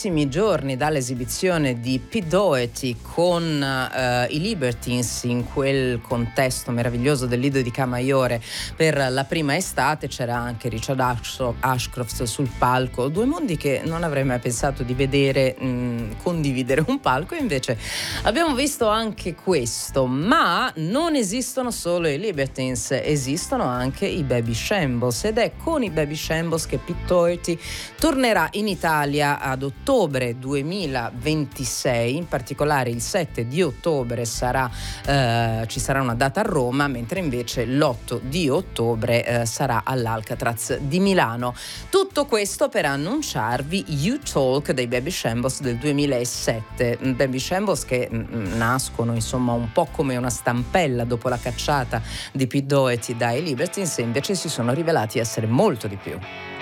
pochissimi giorni dall'esibizione di Pete Doherty con i Libertines in quel contesto meraviglioso del Lido di Camaiore per la prima estate. C'era anche Richard Ashcroft sul palco, due mondi che non avrei mai pensato di vedere condividere un palco, e invece abbiamo visto anche questo. Ma non esistono solo i Libertines, esistono anche i Baby Shambles, ed è con i Baby Shambles che Pete Doherty tornerà in Italia ad ottobre 2026. In particolare il 7 di ottobre ci sarà una data a Roma, mentre invece l'8 di ottobre sarà all'Alcatraz di Milano. Tutto questo per annunciarvi You Talk dei Baby Shambles del 2007. Baby Shambles che nascono insomma un po' come una stampella dopo la cacciata di Pete Doherty dai Libertines, e invece si sono rivelati essere molto di più.